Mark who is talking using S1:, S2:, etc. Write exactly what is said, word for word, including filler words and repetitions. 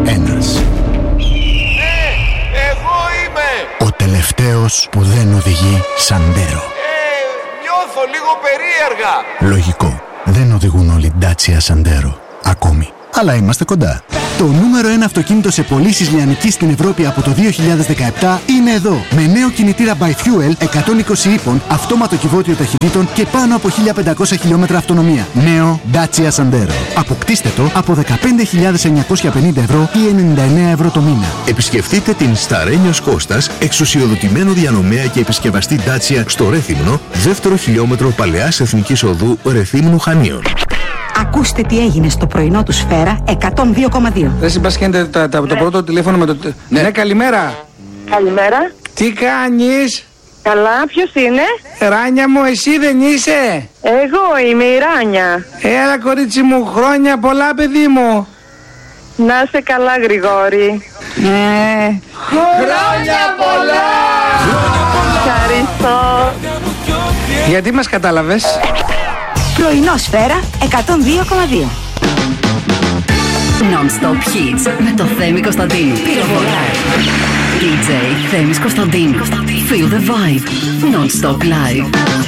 S1: Ένας.
S2: Ναι, εγώ είμαι!
S1: Ο τελευταίος που δεν οδηγεί Σαντέρο.
S2: Ε, νιώθω λίγο περίεργα.
S1: Λογικό. Δεν οδηγούν όλοι Dacia Sandero. Ακόμη. Αλλά είμαστε κοντά. Το νούμερο ένα αυτοκίνητο σε πωλήσεις λιανικής στην Ευρώπη από το δύο χιλιάδες δεκαεπτά είναι εδώ. Με νέο κινητήρα by Fuel εκατόν είκοσι ύπων, αυτόματο κυβότιο ταχυτήτων και πάνω από χίλια πεντακόσια χιλιόμετρα αυτονομία. Νέο Dacia Sandero. Αποκτήστε το από δεκαπέντε χιλιάδες εννιακόσια πενήντα ευρώ ή ενενήντα εννέα ευρώ το μήνα.
S3: Επισκεφτείτε την Σταρένιος Κώστας, εξουσιοδοτημένο διανομέα και επισκευαστή Dacia στο Ρέθυμνο, δεύτερο χιλιόμετρο Παλαιάς Εθνικής Οδού Ρεθύμνου Χανίων.
S4: Ακούστε τι έγινε στο πρωινό του Σφαίρα εκατόν δύο κόμμα δύο.
S5: Δεν συμπασχένετε το, το, το πρώτο τηλέφωνο με το... Ναι, ναι, καλημέρα.
S6: Καλημέρα.
S5: Τι κάνεις?
S6: Καλά, ποιος είναι?
S5: Ράνια μου, εσύ δεν είσαι?
S6: Εγώ είμαι η Ράνια.
S5: Έλα κορίτσι μου, χρόνια πολλά παιδί μου.
S6: Να είσαι καλά Γρηγόρη.
S5: Ναι.
S6: Χρόνια πολλά! Ευχαριστώ.
S5: Γιατί μας κατάλαβες?
S4: Πρωινό Σφαίρα εκατόν δύο κόμμα δύο.
S7: Non-stop hits με το Θέμη Κωνσταντίνου. Πυροβολάει. ντι τζέι Θέμης Κωνσταντίνου. Feel the vibe. Non-stop live.